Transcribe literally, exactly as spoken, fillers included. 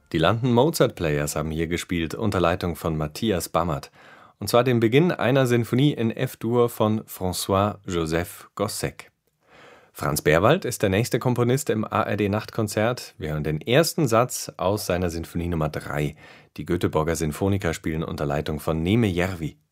Die London Mozart Players haben hier gespielt unter Leitung von Matthias Bammert, und zwar den Beginn einer Sinfonie in F-Dur von François-Joseph Gossec. Franz Berwald ist der nächste Komponist im A R D-Nachtkonzert. Wir hören den ersten Satz aus seiner Sinfonie Nummer drei. Die Göteborger Sinfoniker spielen unter Leitung von Neeme Järvi.